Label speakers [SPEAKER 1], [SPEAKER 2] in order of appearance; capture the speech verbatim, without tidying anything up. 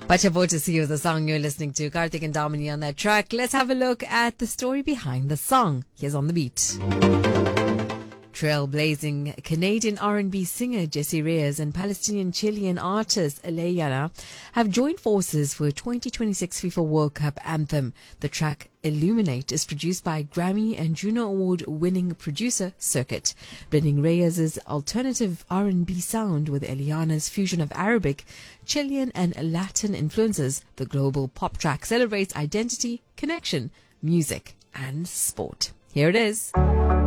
[SPEAKER 1] Pachaport to see you, the song you're listening to. Karthik and Damini on that track. Let's have a look at the story behind the song. Here's On the Beat. Trailblazing Canadian R and B singer Jessie Reyez and Palestinian-Chilean artist Aleyana have joined forces for a twenty twenty-six FIFA World Cup anthem. The track Illuminate is produced by Grammy and Juno Award-winning producer Circuit, blending Reyes' alternative R and B sound with Aleyana's fusion of Arabic, Chilean and Latin influences. The global pop track celebrates identity, connection, music and sport. Here it is.